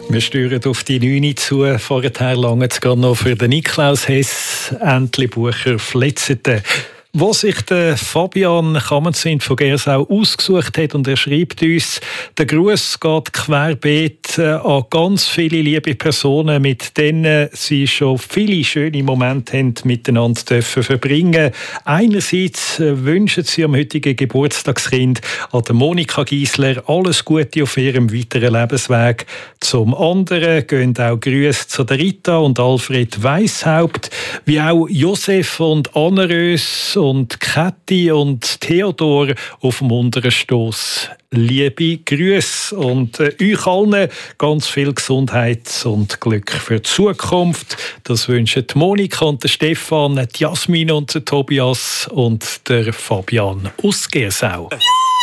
Wir steuern auf die 9 zu. Vorher lange es noch für den Niklaus Hess, Entlebucher Fletzeten. Was sich der Fabian Kammerzind von Gersau ausgesucht hat, und er schreibt uns, der Gruß geht querbeet an ganz viele liebe Personen, mit denen sie schon viele schöne Momente haben miteinander dürfen verbringen. Einerseits wünschen sie am heutigen Geburtstagskind an der Monika Giesler alles Gute auf ihrem weiteren Lebensweg. Zum anderen gehen auch Grüße zu der Rita und Alfred Weishaupt, wie auch Josef und Annerös und Käthi und Theodor auf dem unteren Stoss. Liebe Grüße und euch allen ganz viel Gesundheit und Glück für die Zukunft. Das wünschen die Monika und der Stefan, die Jasmin und der Tobias und der Fabian aus Gersau.